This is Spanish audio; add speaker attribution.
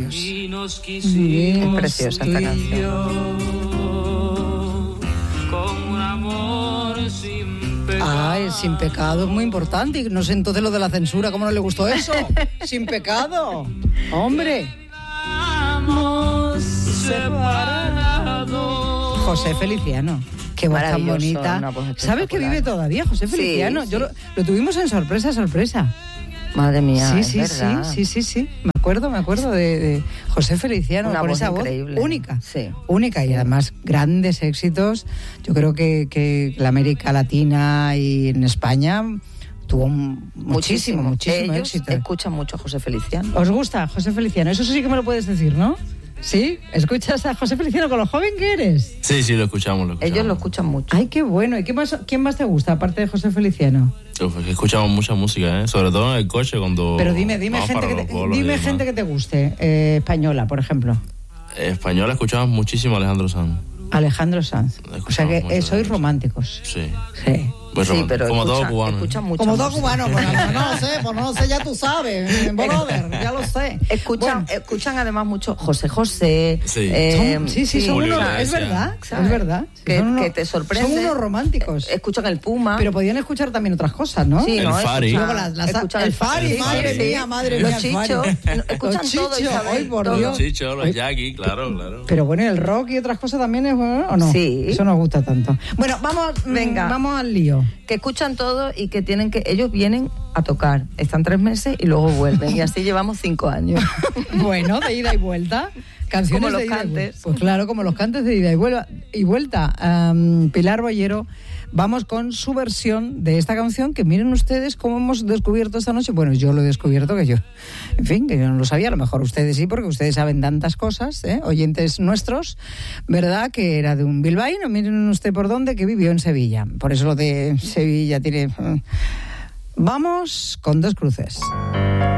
Speaker 1: Dios.
Speaker 2: Es preciosa esta canción.
Speaker 1: El sin pecado es muy importante. Y no sé entonces lo de la censura, ¿cómo no le gustó eso? Sin pecado. Hombre. José Feliciano. Qué voz tan bonita. ¿Sabes que vive todavía José Feliciano?
Speaker 2: Sí,
Speaker 1: Yo lo tuvimos en sorpresa.
Speaker 2: Madre mía,
Speaker 1: sí. Me acuerdo de José Feliciano.
Speaker 2: Una
Speaker 1: con
Speaker 2: voz
Speaker 1: esa
Speaker 2: increíble.
Speaker 1: Voz única.
Speaker 2: Sí.
Speaker 1: Única y además grandes éxitos. Yo creo que la América Latina y en España tuvo muchísimo éxito.
Speaker 2: Escuchan mucho a José Feliciano.
Speaker 1: ¿Os gusta José Feliciano? Eso sí que me lo puedes decir, ¿no? ¿Sí? ¿Escuchas a José Feliciano con lo joven que eres?
Speaker 3: Sí, lo escuchamos.
Speaker 2: Ellos lo escuchan mucho.
Speaker 1: Ay, qué bueno. ¿Y quién más te gusta, aparte de José Feliciano?
Speaker 3: Escuchamos mucha música, sobre todo en el coche cuando...
Speaker 1: Pero dime gente que te guste, española, por ejemplo.
Speaker 3: Española escuchamos muchísimo a Alejandro Sanz.
Speaker 1: O sea que sois románticos.
Speaker 3: Sí.
Speaker 2: Pues sí, pero
Speaker 3: como todo cubano.
Speaker 1: Como todo cubano, pues no lo sé, ya tú sabes, brother, ya lo sé.
Speaker 2: Escuchan además mucho José José.
Speaker 1: Sí, son unos, es verdad.
Speaker 2: Que te sorprende.
Speaker 1: Son unos románticos.
Speaker 2: Escuchan el Puma.
Speaker 1: Pero podían escuchar también otras cosas, ¿no?
Speaker 2: Sí,
Speaker 3: el Fari.
Speaker 2: Escuchan
Speaker 1: el Fari, madre mía.
Speaker 2: Los Chichos. Escuchan todo, Isabel.
Speaker 3: Los Chichos, los Jackie, claro.
Speaker 1: Pero bueno, el rock y otras cosas también es bueno, ¿o no?
Speaker 2: Sí.
Speaker 1: Eso nos gusta tanto. Bueno, vamos al lío.
Speaker 2: Que escuchan todo y que ellos vienen a tocar. Están 3 meses y luego vuelven. Y así llevamos 5 años.
Speaker 1: Bueno, de ida y vuelta. Canciones
Speaker 2: como los
Speaker 1: de ida
Speaker 2: cantes.
Speaker 1: Pues claro, como los cantes de ida y vuelta. Pilar Bollero, vamos con su versión de esta canción, que miren ustedes cómo hemos descubierto esta noche. Bueno, yo lo he descubierto, que yo no lo sabía. A lo mejor ustedes sí, porque ustedes saben tantas cosas, oyentes nuestros, ¿verdad? Que era de un bilbaíno, miren usted por dónde, que vivió en Sevilla. Por eso lo de Sevilla tiene... Vamos con Dos Cruces.